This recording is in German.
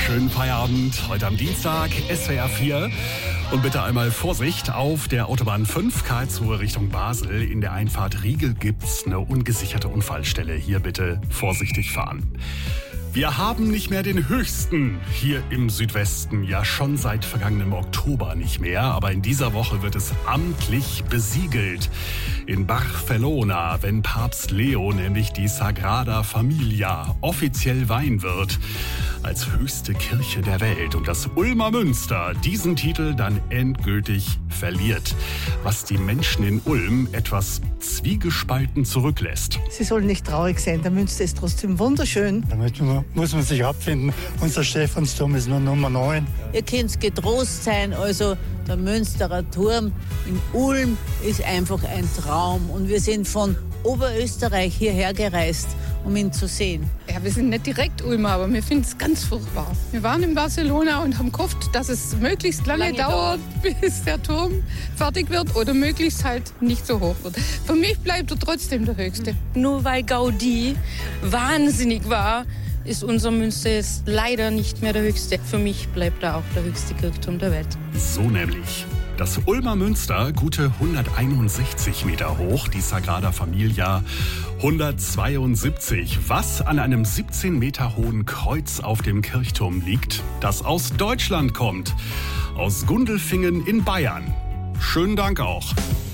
Schönen Feierabend heute am Dienstag, SWR 4. Und bitte einmal Vorsicht, auf der Autobahn 5 Karlsruhe Richtung Basel. In der Einfahrt Riegel gibt's eine ungesicherte Unfallstelle. Hier bitte vorsichtig fahren. Wir haben nicht mehr den höchsten hier im Südwesten, ja schon seit vergangenem Oktober nicht mehr. Aber in dieser Woche wird es amtlich besiegelt. In Barcelona, wenn Papst Leo nämlich die Sagrada Familia offiziell weihen wird als höchste Kirche der Welt und das Ulmer Münster diesen Titel dann endgültig verliert, was die Menschen in Ulm etwas zwiegespalten zurücklässt. Sie sollen nicht traurig sein, der Münster ist trotzdem wunderschön. Damit muss man sich abfinden. Unser Stephansdom ist nur Nummer 9. Ihr könnt getrost sein, also der Münsterer Turm in Ulm ist einfach ein Traum. Und wir sind von Oberösterreich hierher gereist, um ihn zu sehen. Ja, wir sind nicht direkt Ulmer, aber wir finden es ganz furchtbar. Wir waren in Barcelona und haben gehofft, dass es möglichst lange dauert, bis der Turm fertig wird oder möglichst halt nicht so hoch wird. Für mich bleibt er trotzdem der höchste. Nur weil Gaudí wahnsinnig war, ist unser Münster jetzt leider nicht mehr der höchste. Für mich bleibt er auch der höchste Kirchturm der Welt. So nämlich. Das Ulmer Münster, gute 161 Meter hoch, die Sagrada Familia 172. Was an einem 17 Meter hohen Kreuz auf dem Kirchturm liegt, das aus Deutschland kommt, aus Gundelfingen in Bayern. Schönen Dank auch.